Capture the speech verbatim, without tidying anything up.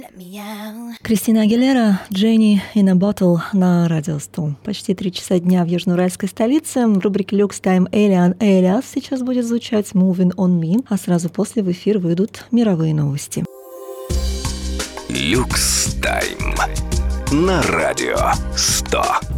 Кристина Агилера, Jenny in a Bottle на Радио сто. Почти три часа дня в южноуральской столице. В рубрике Люкс Тайм Элиан Элиас сейчас будет звучать Moving on Me, а сразу после в эфир выйдут мировые новости. Люкс Тайм на Радио сто.